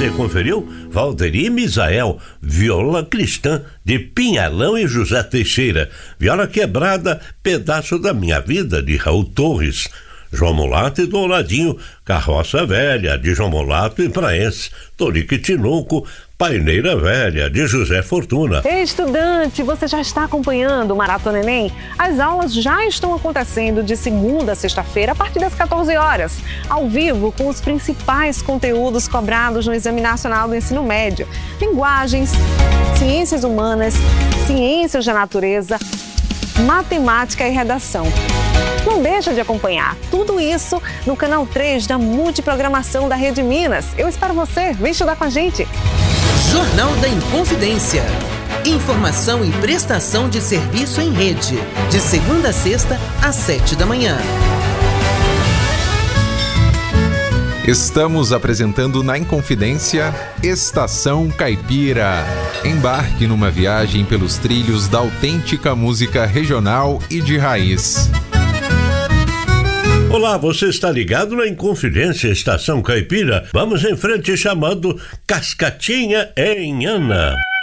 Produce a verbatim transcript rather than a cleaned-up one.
Você conferiu? Valderi Misael, viola cristã de Pinhalão e José Teixeira. Viola quebrada, pedaço da minha vida de Raul Torres. João Mulato e Douradinho, Carroça Velha de João Mulato e Praense. Tonique Tinoco, Paineira Velha de José Fortuna. Estudante, você já está acompanhando o Maratona Enem? As aulas já estão acontecendo de segunda a sexta-feira a partir das quatorze horas, ao vivo com os principais conteúdos cobrados no Exame Nacional do Ensino Médio: linguagens, ciências humanas, ciências da natureza, matemática e redação. Não deixa de acompanhar tudo isso no canal três da Multiprogramação da Rede Minas. Eu espero você, vem estudar com a gente. Jornal da Inconfidência. Informação e prestação de serviço em rede. De segunda a sexta, às sete da manhã. Estamos apresentando na Inconfidência Estação Caipira. Embarque numa viagem pelos trilhos da autêntica música regional e de raiz. Olá, você está ligado na Inconfidência Estação Caipira? Vamos em frente chamando Cascatinha em Ana.